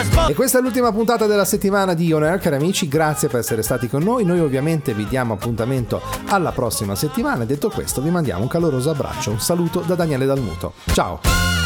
E questa è l'ultima puntata della settimana di On Air, cari amici, grazie per essere stati con noi. Noi ovviamente vi diamo appuntamento alla prossima settimana. Detto questo, vi mandiamo un caloroso abbraccio, un saluto da Daniele Dalmuto. Ciao!